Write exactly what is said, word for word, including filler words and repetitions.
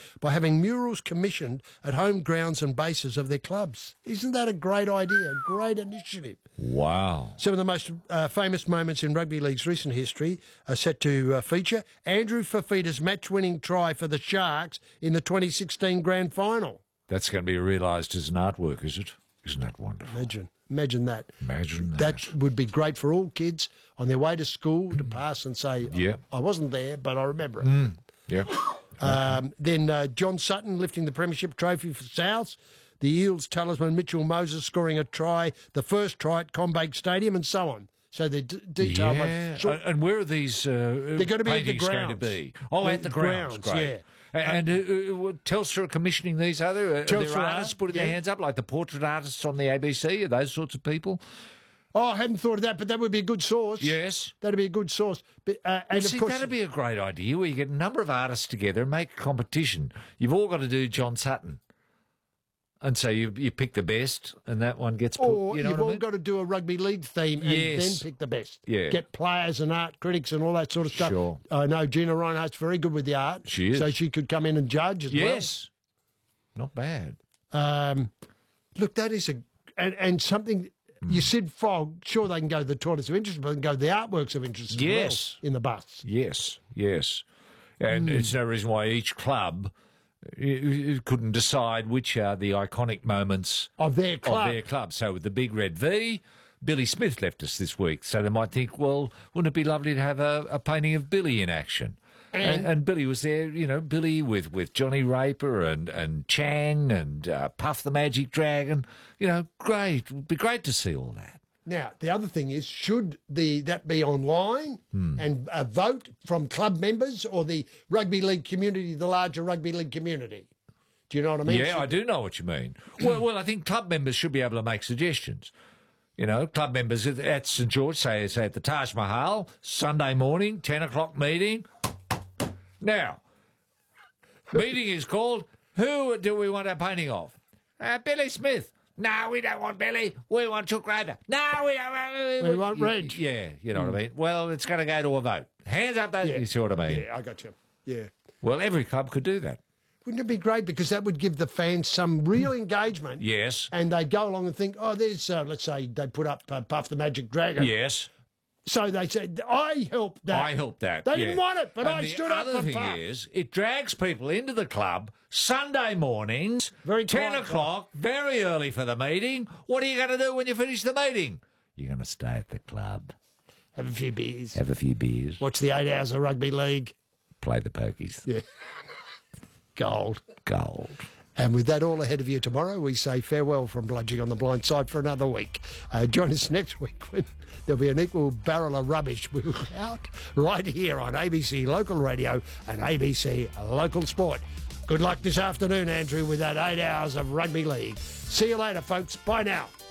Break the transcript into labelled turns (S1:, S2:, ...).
S1: by having murals commissioned at home grounds and bases of their clubs. Isn't that a great idea? A great initiative.
S2: Wow.
S1: Some of the most uh, famous moments in rugby league's recent history are set to uh, feature Andrew Fafita's match-winning try for the Sharks in the twenty sixteen grand final.
S2: That's going to be realised as an artwork, is it? Isn't that wonderful?
S1: Imagine. Imagine that.
S2: Imagine that.
S1: That would be great for all kids on their way to school to pass and say,
S2: Yeah.
S1: I wasn't there, but I remember it.
S2: Mm. Yeah.
S1: Um, then uh, John Sutton lifting the premiership trophy for Souths. The Eels talisman Mitchell Moses scoring a try, the first try at Combank Stadium, and so on. So they're d- detailed.
S2: Yeah.
S1: Short-
S2: And where are these uh,
S1: They're going to be at the
S2: paintings going to
S1: grounds.
S2: be? Oh,
S1: The
S2: at the grounds.
S1: grounds,
S2: Great.
S1: yeah.
S2: And uh, uh, Telstra are commissioning these, are there? Are
S1: Telstra
S2: there artists
S1: are,
S2: putting
S1: yeah.
S2: their hands up, like the portrait artists on the A B C? Are those sorts of people?
S1: Oh, I hadn't thought of that, but that would be a good source.
S2: Yes.
S1: That'd be a good source. But, uh, and
S2: Well, see,
S1: of course,
S2: that'd be a great idea where you get a number of artists together and make a competition. You've all got to do John Sutton. And so you you pick the best, and that one gets put,
S1: or
S2: you know
S1: you've
S2: what I
S1: all
S2: mean?
S1: got to do a rugby league theme and
S2: Yes.
S1: then pick the best.
S2: Yeah.
S1: Get players and art critics and all that sort of stuff.
S2: Sure.
S1: I know Gina Reinhardt's very good with the art.
S2: She is.
S1: So she could come in and judge as
S2: Yes. Not bad.
S1: well. Um, look, that is a... And, and something... You said Fogg, sure they can go to the tortoise of interest, but they can go to the artworks of interest as
S2: Yes.
S1: well in the bus.
S2: Yes, yes. And
S1: Hmm.
S2: it's no reason why each club uh, uh, couldn't decide which are the iconic moments
S1: Of their club.
S2: of their club. So with the big red V, Billy Smith left us this week. So they might think, well, wouldn't it be lovely to have a, a painting of Billy in action? And,
S1: And-
S2: and Billy was there, you know, Billy with, with Johnny Raper and, and Chang and uh, Puff the Magic Dragon. You know, great. It would be great to see all that.
S1: Now, the other thing is, should the that be online
S2: Hmm.
S1: and a vote from club members or the rugby league community, the larger rugby league community? Do you know what I mean?
S2: Yeah, I
S1: Should-
S2: do know what you mean. well, well, I think club members should be able to make suggestions. You know, club members at- at St George, say, say at the Taj Mahal, Sunday morning, ten o'clock meeting. Now, meeting is called, who do we want a painting of? Uh, Billy Smith. No, we don't want Billy. We want Chuck Rader. No, we don't want...
S1: We want Reg.
S2: Yeah, you know what I mean. Well, it's going to go to a vote. Hands up, those.
S1: Yeah.
S2: You see what I mean?
S1: Yeah, I got you. Yeah.
S2: Well, every club could do that.
S1: Wouldn't it be great? Because that would give the fans some real engagement.
S2: Yes.
S1: And they'd go along and think, oh, there's, uh, let's say, they put up uh, Puff the Magic Dragon.
S2: Yes.
S1: So they said, I helped that.
S2: I helped that.
S1: They
S2: yeah.
S1: didn't want it, but
S2: and
S1: I
S2: the
S1: stood up
S2: other
S1: for
S2: thing
S1: Puff.
S2: is, it drags people into the club Sunday mornings,
S1: Very
S2: ten
S1: quiet
S2: o'clock, very early for the meeting. What are you going to do when you finish the meeting? You're going to stay at the club,
S1: Have a few beers.
S2: have a few beers,
S1: Watch the eight hours of rugby league.
S2: play the pokies.
S1: Yeah. Gold.
S2: Gold.
S1: And with that all ahead of you tomorrow, we say farewell from Bludging on the Blind Side for another week. Uh, join us next week when there'll be an equal barrel of rubbish we'll out right here on A B C Local Radio and A B C Local Sport. Good luck this afternoon, Andrew, with that eight hours of rugby league. See you later, folks. Bye now.